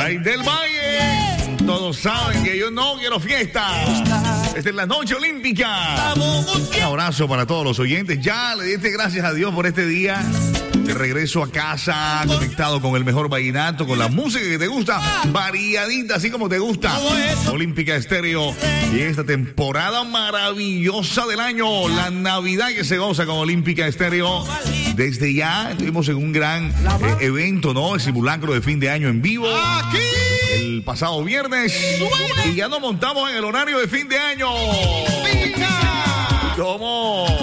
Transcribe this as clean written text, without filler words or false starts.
Ay, del Valle. Todos saben que yo no quiero fiesta. Esta es la noche olímpica. Un abrazo para todos los oyentes. Ya le diste gracias a Dios por este día. De regreso a casa, conectado con el mejor vallenato, con la música que te gusta, variadita, así como te gusta. Olímpica Estéreo. Y esta temporada maravillosa del año, la Navidad que se goza con Olímpica Estéreo. Desde ya estuvimos en un gran evento, ¿no? El simulacro de fin de año en vivo. El pasado viernes. Y ya nos montamos en el horario de fin de año. ¿Cómo?